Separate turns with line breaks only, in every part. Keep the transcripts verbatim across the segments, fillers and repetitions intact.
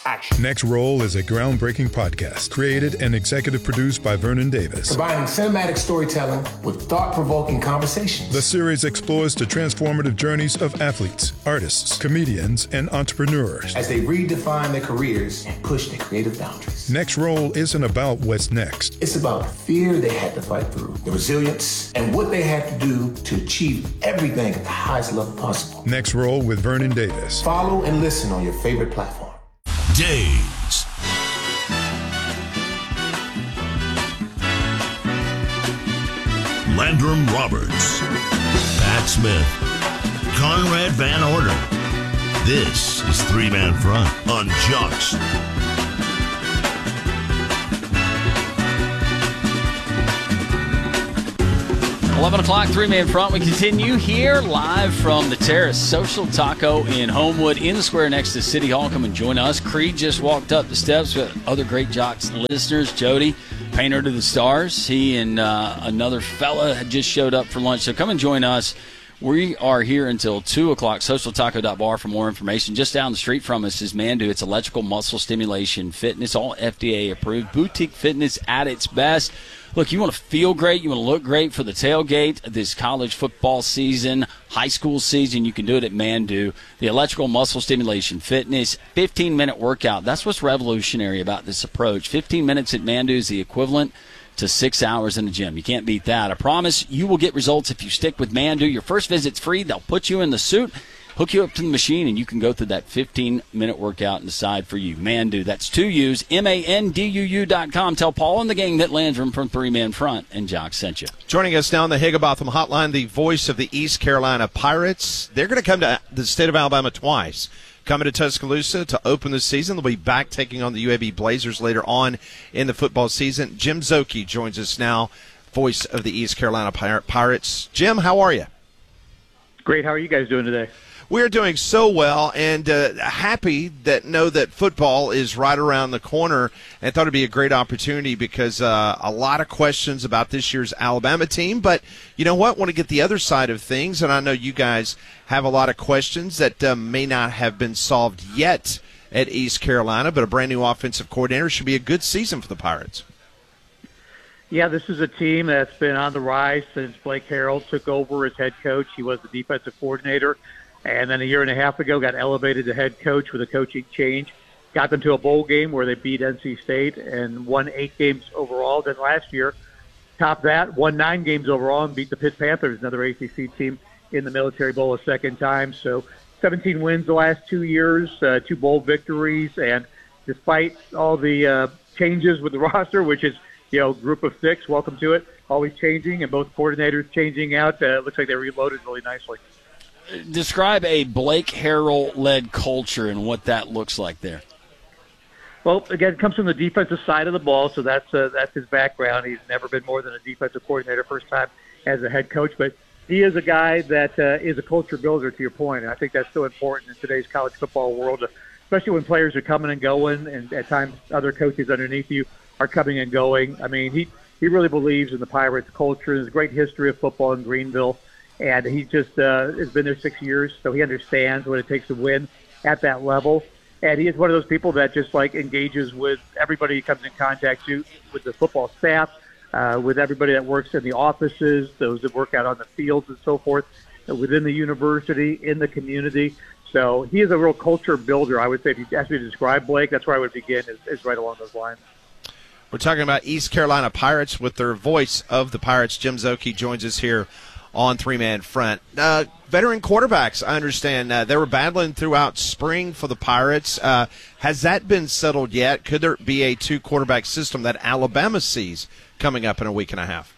Action.
Next Roll is a groundbreaking podcast created and executive produced by Vernon Davis.
Combining cinematic storytelling with thought-provoking conversations.
The series explores the transformative journeys of athletes, artists, comedians, and entrepreneurs
as they redefine their careers and push their creative boundaries.
Next Roll isn't about what's next.
It's about the fear they had to fight through, the resilience, and what they had to do to achieve everything at the highest level possible.
Next Roll with Vernon Davis.
Follow and listen on your favorite platform.
Days. Landrum Roberts. Pat Smith. Conrad Van Order. This is Three Man Front on Jocks.
eleven o'clock, three-man front. We continue here live from the Terrace Social Taco in Homewood in the square next to City Hall. Come and join us. Creed just walked up the steps with other great Jocks listeners. Jody, Painter to the Stars. He and uh, another fella had just showed up for lunch. So come and join us. We are here until two o'clock. social taco dot bar for more information. Just down the street from us is Mandu. It's electrical muscle stimulation fitness, all F D A approved. Boutique fitness at its best. Look, you want to feel great, you want to look great for the tailgate this college football season, high school season, you can do it at Mandu. The electrical muscle stimulation fitness, fifteen-minute workout. That's what's revolutionary about this approach. fifteen minutes at Mandu is the equivalent to six hours in the gym. You can't beat that. I promise you will get results if you stick with Mandu. Your first visit's free. They'll put you in the suit, hook you up to the machine, and you can go through that fifteen-minute workout and decide for you. Mandu, that's two U's, M A N D U U dot com. Tell Paul and the gang that Landrum from Three Man Front and Jock sent you.
Joining us now on the Higginbotham Hotline, the voice of the East Carolina Pirates. They're going to come to the state of Alabama twice. Coming to Tuscaloosa to open the season. They'll be back taking on the U A B Blazers later on in the football season. Jim Szoke joins us now, voice of the East Carolina Pirates. Jim, how are you?
Great. How are you guys doing today?
We're doing so well, and uh, happy that know that football is right around the corner, and thought it'd be a great opportunity because uh, a lot of questions about this year's Alabama team. But you know what? Want to get the other side of things, and I know you guys have a lot of questions that uh, may not have been solved yet at East Carolina. But a brand new offensive coordinator should be a good season for the Pirates.
Yeah, this is a team that's been on the rise since Blake Harrell took over as head coach. He was the defensive coordinator. And then a year and a half ago got elevated to head coach with a coaching change. Got them to a bowl game where they beat N C State and won eight games overall. Then last year, topped that, won nine games overall and beat the Pitt Panthers, another A C C team, in the Military Bowl a second time. So seventeen wins the last two years, uh, two bowl victories. And despite all the uh, changes with the roster, which is, you know, group of six, welcome to it, always changing, and both coordinators changing out, uh, it looks like they reloaded really nicely.
Describe a Blake Harrell-led culture and what that looks like there.
Well, again, it comes from the defensive side of the ball, so that's uh, that's his background. He's never been more than a defensive coordinator, first time as a head coach. But he is a guy that uh, is a culture builder, to your point, and I think that's so important in today's college football world, especially when players are coming and going, and at times other coaches underneath you are coming and going. I mean, he, he really believes in the Pirates culture. There's a great history of football in Greenville. And he just uh, has been there six years, so he understands what it takes to win at that level. And he is one of those people that just, like, engages with everybody he comes in contact to, with the football staff, uh, with everybody that works in the offices, those that work out on the fields and so forth, uh, within the university, in the community. So he is a real culture builder, I would say. If you asked me to describe Blake, that's where I would begin, is, is right along those lines.
We're talking about East Carolina Pirates with their voice of the Pirates. Jim Szoke joins us here on three-man front. Uh, veteran quarterbacks, I understand, uh, they were battling throughout spring for the Pirates. Uh, has that been settled yet? Could there be a two-quarterback system that Alabama sees coming up in a week and a half?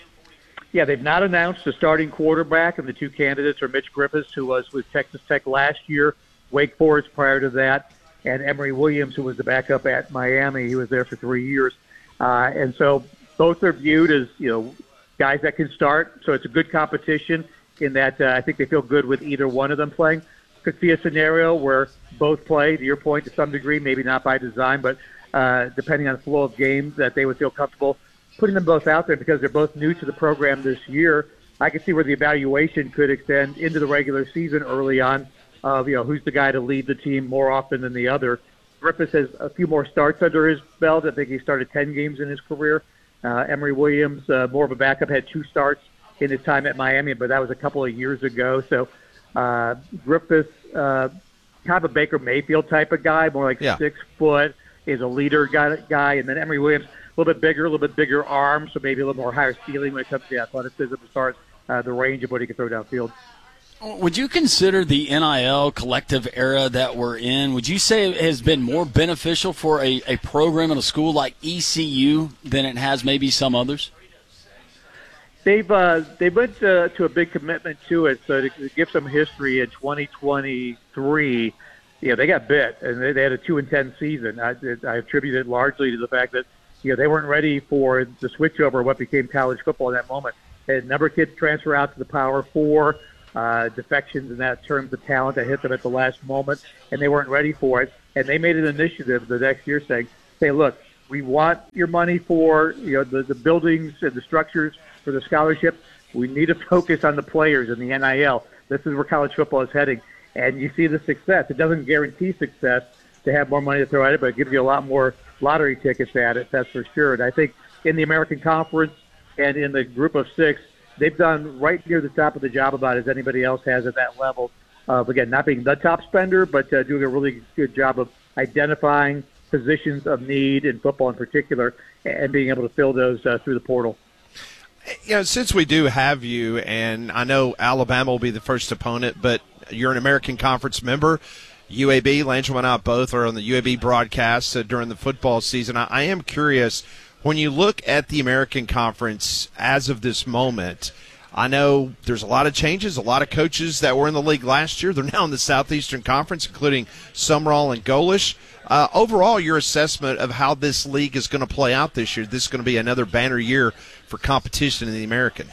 Yeah, they've not announced the starting quarterback, and the two candidates are Mitch Griffiths, who was with Texas Tech last year, Wake Forest prior to that, and Emory Williams, who was the backup at Miami. He was there for three years. Uh, and so both are viewed as, you know, guys that can start, so it's a good competition in that uh, I think they feel good with either one of them playing. Could see a scenario where both play, to your point, to some degree, maybe not by design, but uh, depending on the flow of games, that they would feel comfortable putting them both out there because they're both new to the program this year. I can see where the evaluation could extend into the regular season early on of, you know, who's the guy to lead the team more often than the other. Griffiths has a few more starts under his belt. I think he started ten games in his career. Uh, Emory Williams, uh, more of a backup, had two starts in his time at Miami, but that was a couple of years ago. So uh, Griffiths, uh, kind of a Baker Mayfield type of guy, more like
yeah.
six foot, is a leader guy, guy. And then Emory Williams, a little bit bigger, a little bit bigger arms, so maybe a little more higher ceiling when it comes to the athleticism as far as uh, the range of what he can throw downfield.
Would you consider the N I L collective era that we're in, would you say it has been more beneficial for a, a program in a school like E C U than it has maybe some others?
They've uh, they went uh, to a big commitment to it. So to, to give some history, in twenty twenty-three, you know, they got bit and they, they had a two and ten season. I, I attribute it largely to the fact that you know they weren't ready for the switchover of what became college football in that moment. They had a number of kids transfer out to the Power Four, uh, defections in that terms of talent that hit them at the last moment, and they weren't ready for it. And they made an initiative the next year saying, "Hey, look, we want your money for you know the, the buildings and the structures." For the scholarship, we need to focus on the players in the N I L. This is where college football is heading. And you see the success. It doesn't guarantee success to have more money to throw at it, but it gives you a lot more lottery tickets at it, that's for sure. And I think in the American Conference and in the group of six, they've done right near the top of the job about as anybody else has at that level of, again, not being the top spender, but uh, doing a really good job of identifying positions of need in football in particular and being able to fill those uh, through the portal.
You know, since we do have you, and I know Alabama will be the first opponent, but you're an American Conference member. U A B, Langell and I both are on the U A B broadcast uh, during the football season. I, I am curious, when you look at the American Conference as of this moment, I know there's a lot of changes, a lot of coaches that were in the league last year. They're now in the Southeastern Conference, including Sumrall and Golish. Uh, overall, your assessment of how this league is going to play out this year, this is going to be another banner year for competition in the American.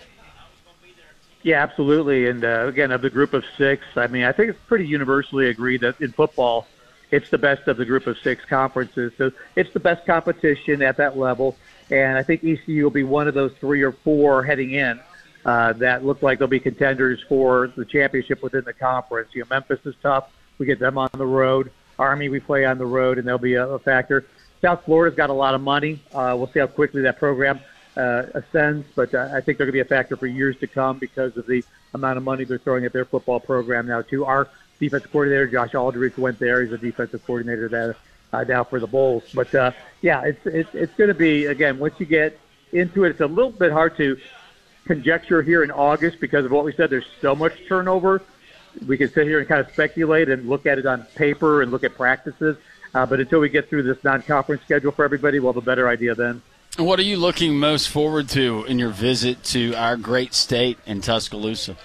Yeah, absolutely. And, uh, again, of the group of six, I mean, I think it's pretty universally agreed that in football, it's the best of the group of six conferences. So it's the best competition at that level. And I think E C U will be one of those three or four heading in uh, that look like they'll be contenders for the championship within the conference. You know, Memphis is tough. We get them on the road. Army, we play on the road, and they'll be a, a factor. South Florida's got a lot of money. Uh, we'll see how quickly that program uh, ascends, but uh, I think they're going to be a factor for years to come because of the amount of money they're throwing at their football program now, too. Our defensive coordinator, Josh Aldridge, went there. He's a defensive coordinator there uh, now for the Bulls. But, uh, yeah, it's, it's, it's going to be, again, once you get into it, it's a little bit hard to conjecture here in August because of what we said. There's so much turnover. We can sit here and kind of speculate and look at it on paper and look at practices. Uh, but until we get through this non-conference schedule for everybody, we'll have a better idea then.
What are you looking most forward to in your visit to our great state in Tuscaloosa?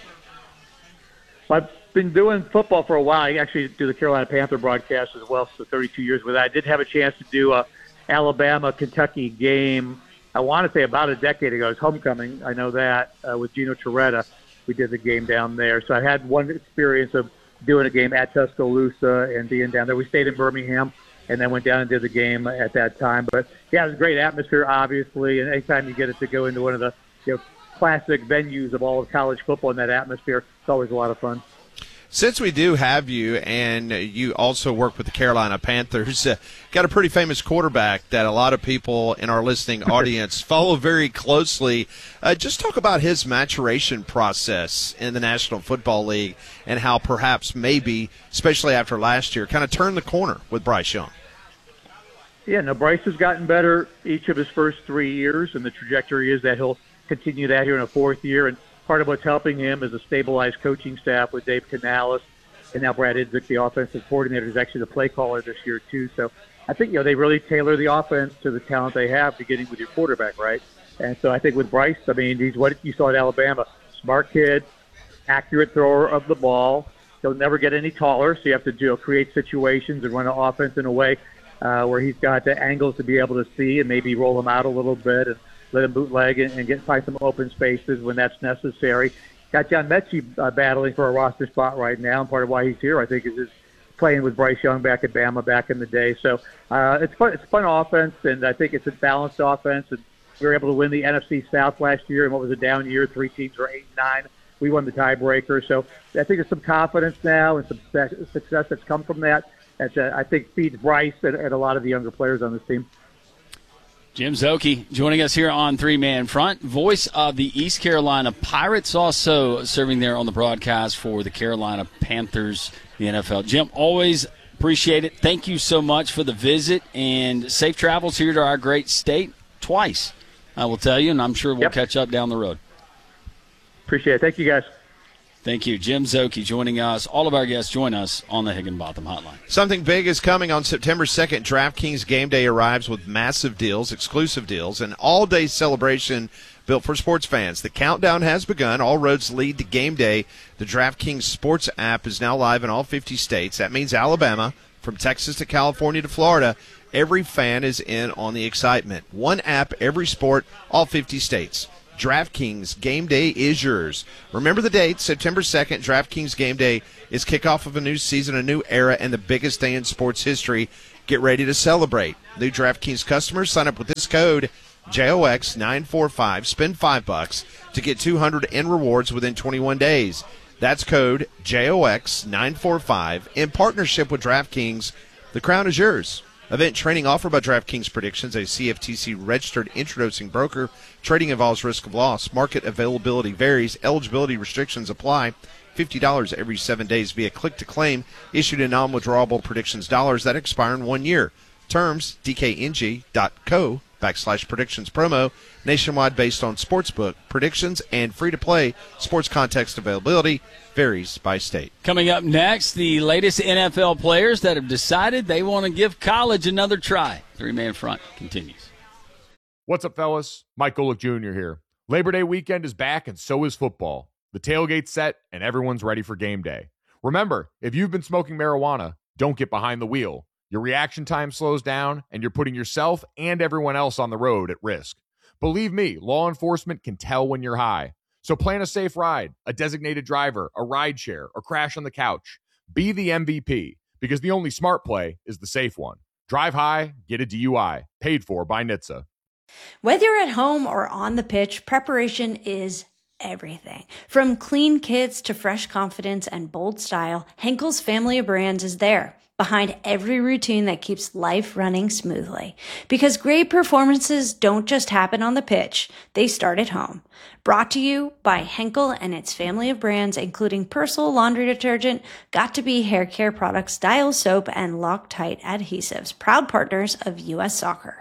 I've been doing football for a while. I actually do the Carolina Panther broadcast as well, so thirty-two years with that. I did have a chance to do a Alabama-Kentucky game, I want to say about a decade ago. It was homecoming, I know that, uh, with Gino Torretta. We did the game down there. So I had one experience of doing a game at Tuscaloosa and being down there. We stayed in Birmingham and then went down and did the game at that time. But, yeah, it was a great atmosphere, obviously. And anytime you get it to go into one of the you know, classic venues of all of college football in that atmosphere, it's always a lot of fun.
Since we do have you, and you also work with the Carolina Panthers, uh, got a pretty famous quarterback that a lot of people in our listening audience follow very closely. Uh, just talk about his maturation process in the National Football League and how perhaps maybe, especially after last year, kind of turned the corner with Bryce Young.
Yeah, no, Bryce has gotten better each of his first three years, and the trajectory is that he'll continue that here in a fourth year. And part of what's helping him is a stabilized coaching staff with Dave Canales, and now Brad Idzik, the offensive coordinator, is actually the play caller this year too. So I think you know they really tailor the offense to the talent they have, beginning with your quarterback, right? And so I think with Bryce, I mean, he's what you saw at Alabama: smart kid, accurate thrower of the ball. He'll never get any taller, so you have to do create situations and run an offense in a way uh, where he's got the angles to be able to see and maybe roll him out a little bit and let him bootleg and, and get find some open spaces when that's necessary. Got John Mechie uh, battling for a roster spot right now, and part of why he's here, I think, is his playing with Bryce Young back at Bama back in the day. So uh, it's fun. It's fun offense, and I think it's a balanced offense. And we were able to win the N F C South last year, and what was a down year? Three teams were eight and nine. We won the tiebreaker. So I think there's some confidence now and some success that's come from that. that uh, I think feeds Bryce and, and a lot of the younger players on this team.
Jim Szoke joining us here on Three Man Front, voice of the East Carolina Pirates, also serving there on the broadcast for the Carolina Panthers, the N F L. Jim, always appreciate it. Thank you so much for the visit, and safe travels here to our great state twice, I will tell you, and I'm sure we'll yep. catch up down the road.
Appreciate it. Thank you, guys.
Thank you. Jim Szoke joining us. All of our guests join us on the Higginbotham Hotline.
Something big is coming on September second. DraftKings Game Day arrives with massive deals, exclusive deals, an all-day celebration built for sports fans. The countdown has begun. All roads lead to Game Day. The DraftKings Sports app is now live in all fifty states. That means Alabama, from Texas to California to Florida, every fan is in on the excitement. One app, every sport, all fifty states. DraftKings Game Day is yours. Remember the date, September second. DraftKings Game Day is kickoff of a new season, a new era, and the biggest day in sports history. Get ready to celebrate. New DraftKings customers sign up with this code J O X nine four five. Spend five bucks to get two hundred in rewards within twenty-one days. That's code J O X nine four five. In partnership with DraftKings, the crown is yours. Event training offered by DraftKings Predictions, a C F T C-registered introducing broker. Trading involves risk of loss. Market availability varies. Eligibility restrictions apply. fifty dollars every seven days via click-to-claim. Issued in non-withdrawable predictions dollars that expire in one year. Terms, D K N G dot co backslash predictions promo. Nationwide based on sportsbook predictions and free-to-play. Sports context availability varies by state.
Coming up next, the latest N F L players that have decided they want to give college another try. Three-Man Front continues.
What's up, fellas? Mike Golick Junior here. Labor Day weekend is back, and so is football. The tailgate's set, and everyone's ready for game day. Remember, if you've been smoking marijuana, don't get behind the wheel. Your reaction time slows down, and you're putting yourself and everyone else on the road at risk. Believe me, law enforcement can tell when you're high. So plan a safe ride, a designated driver, a ride share, or crash on the couch. Be the M V P, because the only smart play is the safe one. Drive high, get a D U I. Paid for by N H T S A.
Whether you're at home or on the pitch, preparation is everything. From clean kits to fresh confidence and bold style, Henkel's family of brands is there, behind every routine that keeps life running smoothly. Because great performances don't just happen on the pitch, they start at home. Brought to you by Henkel and its family of brands, including Persil laundry detergent, Got2b hair care products, Dial soap, and Loctite adhesives, proud partners of U S Soccer.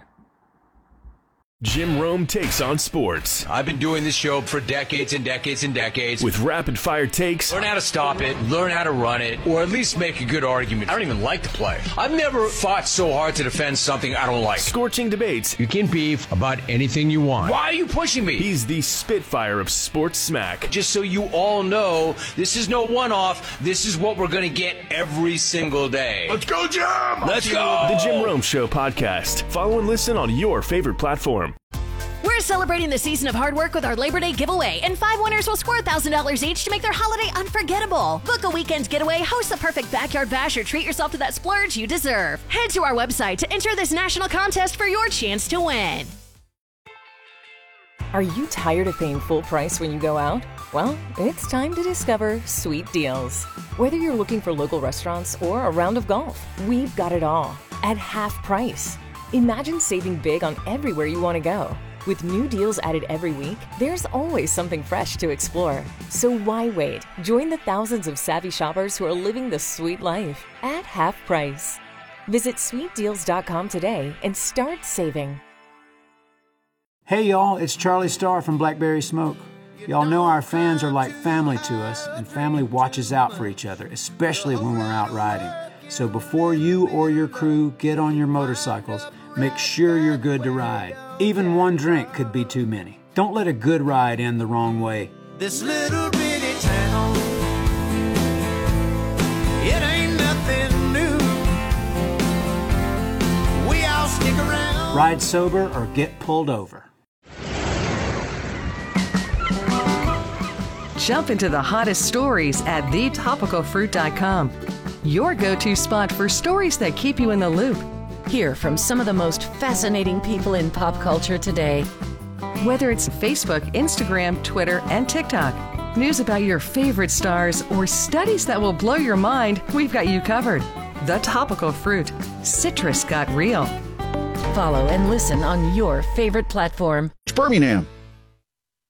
Jim Rome takes on sports.
I've been doing this show for decades and decades and decades.
With rapid-fire takes.
Learn how to stop it, learn how to run it, or at least make a good argument. I don't even like to play. I've never fought so hard to defend something I don't like.
Scorching debates.
You can beef about anything you want. Why are you pushing me?
He's the Spitfire of sports smack.
Just so you all know, this is no one-off. This is what we're going to get every single day.
Let's go, Jim!
Let's go!
The Jim Rome Show podcast. Follow and listen on your favorite platform.
We're celebrating the season of hard work with our Labor Day giveaway, and five winners will score one thousand dollars each to make their holiday unforgettable. Book a weekend getaway, host the perfect backyard bash, or treat yourself to that splurge you deserve. Head to our website to enter this national contest for your chance to win.
Are you tired of paying full price when you go out? Well, it's time to discover Sweet Deals. Whether you're looking for local restaurants or a round of golf, we've got it all at half price. Imagine saving big on everywhere you want to go. With new deals added every week, there's always something fresh to explore. So why wait? Join the thousands of savvy shoppers who are living the sweet life at half price. Visit sweet deals dot com today and start saving.
Hey y'all, it's Charlie Starr from Blackberry Smoke. Y'all know our fans are like family to us, and family watches out for each other, especially when we're out riding. So before you or your crew get on your motorcycles, make sure you're good to ride. Even one drink could be too many. Don't let a good ride end the wrong way.
This little bitty town, it ain't nothing new. We all stick around.
Ride sober or get pulled over.
Jump into the hottest stories at the topical fruit dot com. Your go-to spot for stories that keep you in the loop. Hear from some of the most fascinating people in pop culture today. Whether it's Facebook, Instagram, Twitter, and TikTok, news about your favorite stars, or studies that will blow your mind, we've got you covered. The Topical Fruit. Citrus got real. Follow and listen on your favorite platform.
Birmingham.